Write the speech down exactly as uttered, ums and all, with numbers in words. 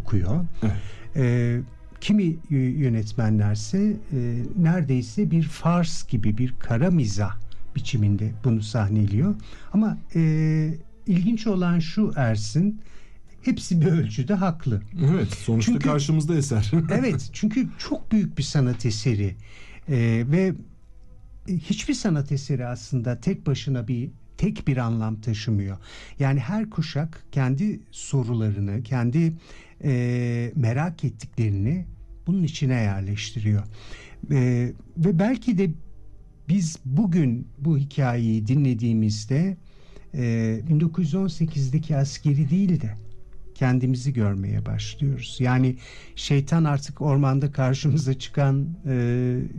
okuyor. Evet. E, kimi yönetmenlerse e, neredeyse bir fars gibi, bir kara mizah biçiminde bunu sahneliyor. Ama e, ilginç olan şu Ersin, hepsi bir ölçüde haklı. Evet, sonuçta Çünkü, karşımızda eser. evet, çünkü çok büyük bir sanat eseri e, ve hiçbir sanat eseri aslında tek başına bir tek bir anlam taşımıyor. Yani her kuşak kendi sorularını, kendi e, merak ettiklerini bunun içine yerleştiriyor. E, ve belki de biz bugün bu hikayeyi dinlediğimizde e, bin dokuz yüz on sekizdeki askeri değil de kendimizi görmeye başlıyoruz. Yani şeytan artık ormanda karşımıza çıkan e,